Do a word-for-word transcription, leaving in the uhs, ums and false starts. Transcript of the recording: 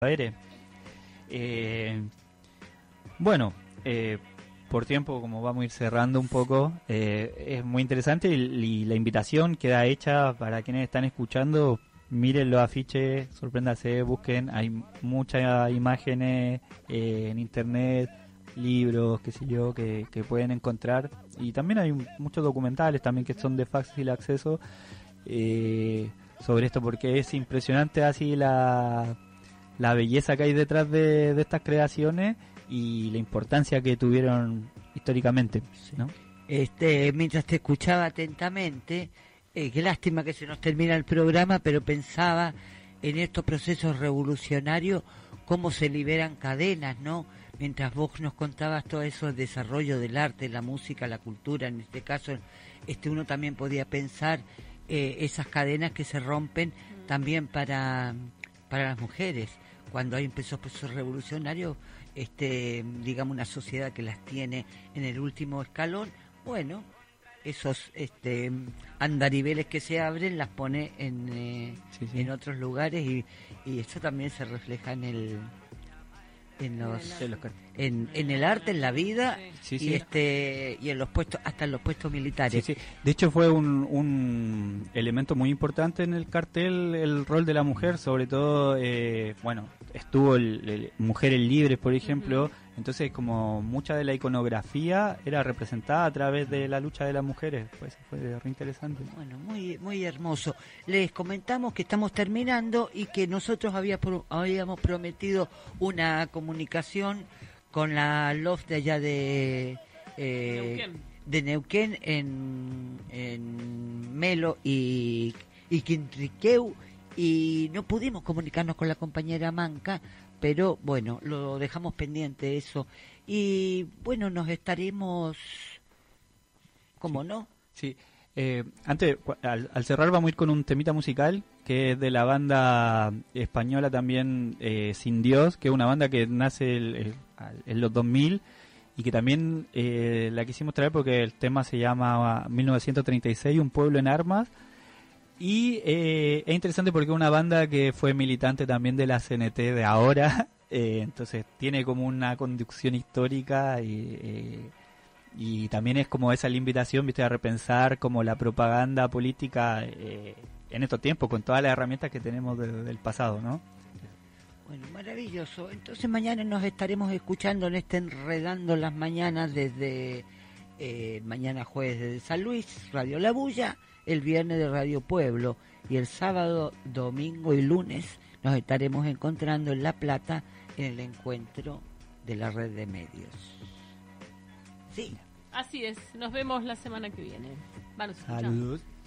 aire. Eh, bueno, eh, por tiempo, como vamos a ir cerrando un poco, eh, es muy interesante y, y la invitación queda hecha para quienes están escuchando. Miren los afiches, sorpréndase, busquen, hay muchas imágenes eh, en internet, libros, qué sé yo, que, que pueden encontrar, y también hay muchos documentales también que son de fácil acceso eh, sobre esto, porque es impresionante así la, la belleza que hay detrás de, de estas creaciones y la importancia que tuvieron históricamente, ¿no? Este, mientras te escuchaba atentamente, eh, qué lástima que se nos termina el programa, pero pensaba en estos procesos revolucionarios, cómo se liberan cadenas, ¿no? Mientras vos nos contabas todo eso, el desarrollo del arte, la música, la cultura, en este caso, este uno también podía pensar eh, esas cadenas que se rompen también para, para las mujeres. Cuando hay esos procesos revolucionarios, este, digamos, una sociedad que las tiene en el último escalón, bueno, esos este, andariveles que se abren las pone en, eh, sí, sí. en otros lugares y, y eso también se refleja en el en los en, en el arte, en la vida sí, sí. y este y en los puestos, hasta en los puestos militares. Sí, sí. De hecho fue un, un elemento muy importante en el cartel el rol de la mujer, sobre todo eh, bueno, estuvo el, el Mujeres Libres, por ejemplo. Uh-huh. Entonces, como mucha de la iconografía era representada a través de la lucha de las mujeres, pues fue re interesante. Bueno, muy muy hermoso. Les comentamos que estamos terminando y que nosotros había, habíamos prometido una comunicación con la L O F de allá de eh, Neuquén. de Neuquén en, en Melo y, y Quintriqueu, y no pudimos comunicarnos con la compañera Manca, pero bueno, lo dejamos pendiente eso. Y bueno, nos estaremos, ¿cómo sí, no? Sí, eh, antes, al, al cerrar vamos a ir con un temita musical que es de la banda española también, eh, Sin Dios, que es una banda que nace el, el, en los dos mil y que también eh, la quisimos traer porque el tema se llama mil novecientos treinta y seis, Un pueblo en armas. Y eh, es interesante porque es una banda que fue militante también de la C N T de ahora, eh, entonces tiene como una conducción histórica y, eh, y también es como esa la invitación, viste, a repensar como la propaganda política eh, en estos tiempos con todas las herramientas que tenemos de, del pasado, ¿no? Bueno, maravilloso. Entonces mañana nos estaremos escuchando en este Enredando las Mañanas desde eh, mañana jueves desde San Luis, Radio La Bulla, el viernes de Radio Pueblo y el sábado, domingo y lunes nos estaremos encontrando en La Plata en el encuentro de la red de medios. Sí. Así es, nos vemos la semana que viene. Vamos, saludos.